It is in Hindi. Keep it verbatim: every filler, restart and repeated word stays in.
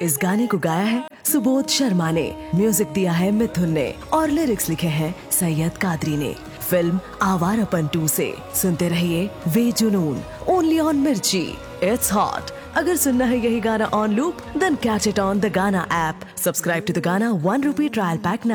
इस गाने को गाया है सुबोध शर्मा ने, म्यूजिक दिया है मिथुन ने और लिरिक्स लिखे हैं सैयद कादरी ने। फिल्म आवारापन टू से सुनते रहिए वे जुनून, ओनली ऑन मिर्ची। It's hot. अगर सुनना है यही गाना on loop, then catch it on the गाना ऐप। सब्सक्राइब टू द गाना वन रुपी ट्रायल पैक।